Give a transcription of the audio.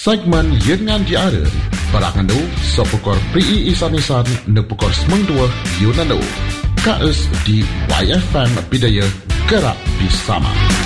Segmen Yengan Diara Berangandu Sopukor Pri Isanisan Nepukor Semengdua Yunandu Kaes di YFM Bidaya Gerak Bersama.